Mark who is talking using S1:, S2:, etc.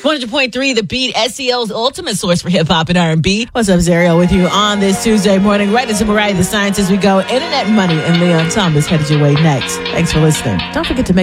S1: 100.3 The Beat, SEL's ultimate source for hip-hop and R&B.
S2: What's up, Zariel, with you on this Tuesday morning, right into Mariah the Science as we go. Internet Money and Leon Thomas headed your way next. Thanks for listening. Don't forget to make